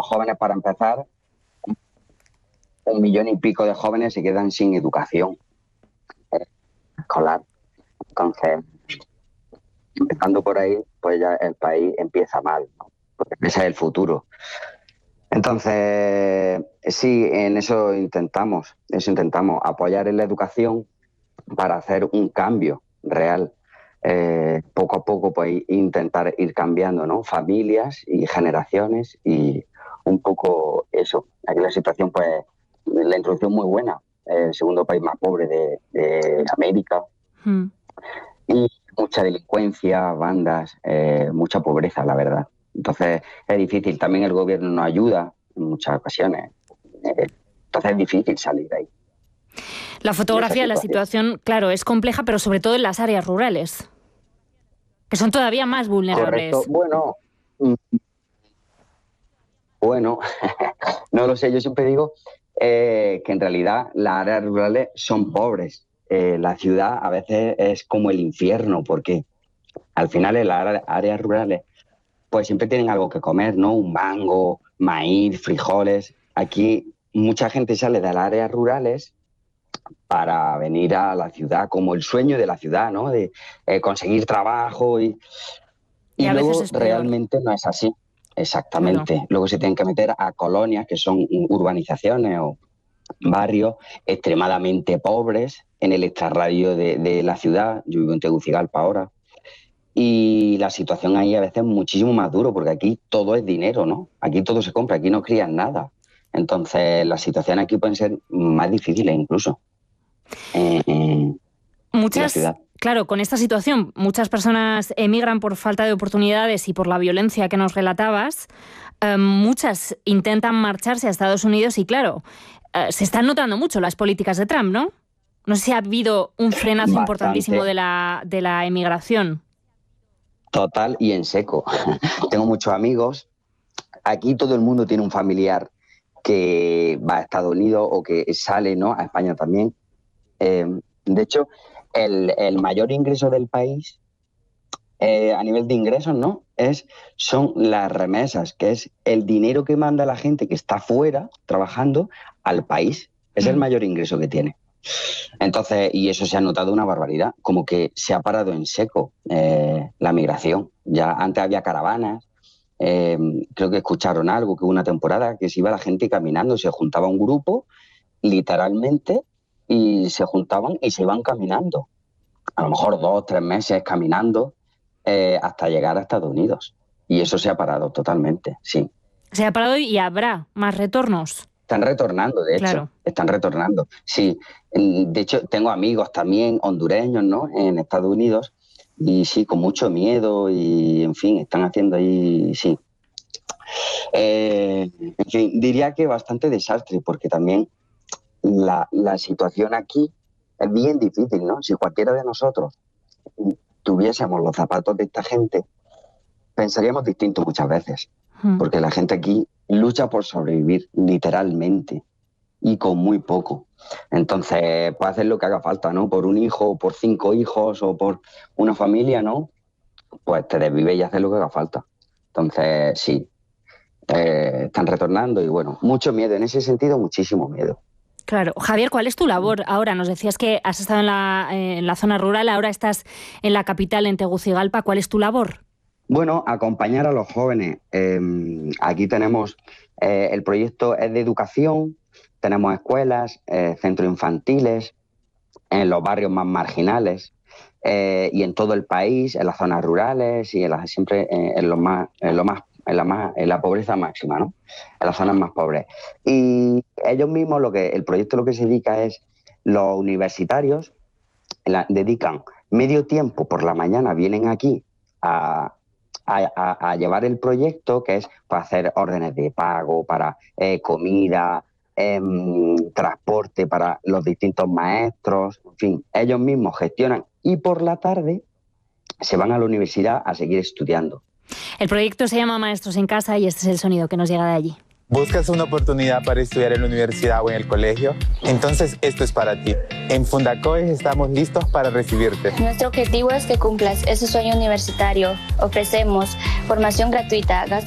jóvenes, para empezar, 1,5 millones de jóvenes se quedan sin educación escolar. Entonces, empezando por ahí, pues ya el país empieza mal, ¿no? Porque ese es el futuro. Entonces, sí, en eso intentamos apoyar en la educación para hacer un cambio real. Poco a poco, pues intentar ir cambiando, ¿no? Familias y generaciones, y un poco eso. Aquí la situación, pues, la introducción muy buena, el segundo país más pobre de América. Y mucha delincuencia, bandas, mucha pobreza, la verdad. Entonces es difícil. También el gobierno nos ayuda en muchas ocasiones. Entonces es difícil salir de ahí. La fotografía, la situación, claro, es compleja, pero sobre todo en las áreas rurales, que son todavía más vulnerables. Correcto. Bueno, no lo sé. Yo siempre digo que en realidad las áreas rurales son pobres. La ciudad a veces es como el infierno, porque al final en las áreas rurales pues siempre tienen algo que comer, ¿no? Un mango, maíz, frijoles. Aquí mucha gente sale de las áreas rurales para venir a la ciudad, como el sueño de la ciudad, ¿no? De conseguir trabajo y luego realmente no es así. Exactamente. Claro. Luego se tienen que meter a colonias que son urbanizaciones o barrios extremadamente pobres en el extrarradio de la ciudad. Yo vivo en Tegucigalpa ahora. Y la situación ahí a veces es muchísimo más duro, porque aquí todo es dinero, ¿no? Aquí todo se compra, aquí no crían nada. Entonces las situaciones aquí pueden ser más difíciles incluso. Claro, con esta situación muchas personas emigran por falta de oportunidades y por la violencia que nos relatabas. Muchas intentan marcharse a Estados Unidos y claro, se están notando mucho las políticas de Trump, ¿no? No sé si ha habido un frenazo importantísimo de la emigración. Total y en seco. Tengo muchos amigos. Aquí todo el mundo tiene un familiar que va a Estados Unidos o que sale, ¿no? A España también. De hecho, el mayor ingreso del país a nivel de ingresos, ¿no? Son las remesas, que es el dinero que manda la gente que está fuera trabajando al país. Es el mayor ingreso que tiene. Entonces, y eso se ha notado una barbaridad, como que se ha parado en seco la migración. Ya antes había caravanas, creo que escucharon algo, que hubo una temporada que se iba la gente caminando, se juntaba un grupo, literalmente, y se juntaban y se iban caminando. A lo mejor 2 o 3 meses caminando hasta llegar a Estados Unidos. Y eso se ha parado totalmente, sí. Se ha parado y habrá más retornos. Están retornando, de hecho, claro. Están retornando. Sí, de hecho, tengo amigos también hondureños, ¿no? En Estados Unidos, y sí, con mucho miedo y, en fin, están haciendo ahí, sí. En fin, diría que bastante desastre, porque también la situación aquí es bien difícil, ¿no? Si cualquiera de nosotros tuviésemos los zapatos de esta gente, pensaríamos distinto muchas veces, porque la gente aquí lucha por sobrevivir, literalmente, y con muy poco. Entonces, puede hacer lo que haga falta, ¿no? Por un hijo, por 5 hijos, o por una familia, ¿no? Pues te desvives y haces lo que haga falta. Entonces, sí, están retornando y, bueno, mucho miedo. En ese sentido, muchísimo miedo. Claro. Javier, ¿cuál es tu labor ahora? Nos decías que has estado en la zona rural, ahora estás en la capital, en Tegucigalpa. ¿Cuál es tu labor? Bueno, acompañar a los jóvenes. Aquí tenemos, el proyecto es de educación, tenemos escuelas, centros infantiles, en los barrios más marginales y en todo el país, en las zonas rurales y siempre en la pobreza máxima, ¿no? En las zonas más pobres. Y ellos mismos, el proyecto lo que se dedica es, los universitarios dedican medio tiempo por la mañana, vienen aquí a llevar el proyecto, que es para hacer órdenes de pago, para comida, transporte para los distintos maestros, en fin, ellos mismos gestionan, y por la tarde se van a la universidad a seguir estudiando. El proyecto se llama Maestros en Casa y este es el sonido que nos llega de allí. ¿Buscas una oportunidad para estudiar en la universidad o en el colegio? Entonces esto es para ti. En Fundacoes estamos listos para recibirte. Nuestro objetivo es que cumplas ese sueño universitario. Ofrecemos formación gratuita, gastos